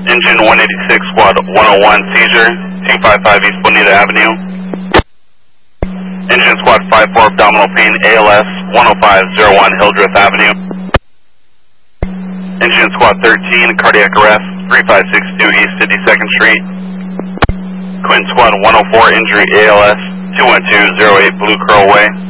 Engine 186, Squad 101, seizure, 255 East Bonita Avenue. Engine Squad 54, abdominal pain, ALS, 10501 Hildreth Avenue. Engine Squad 13, cardiac arrest, 3562 East 52nd Street. Quinn Squad 104, injury, ALS, 21208 Blue Curl Way.